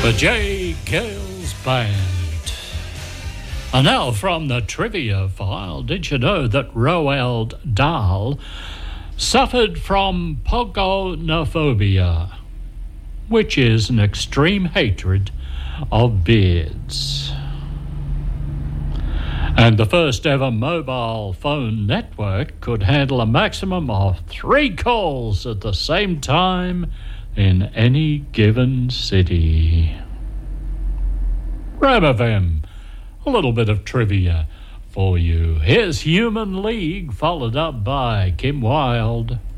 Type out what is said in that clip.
The J. Gales Band. And now from the trivia file, did you know that Roald Dahl suffered from pogonophobia, which is an extreme hatred of beards? And the first ever mobile phone network could handle a maximum of 3 calls at the same time in any given city. Ram FM, a little bit of trivia for you. Here's Human League, followed up by Kim Wilde.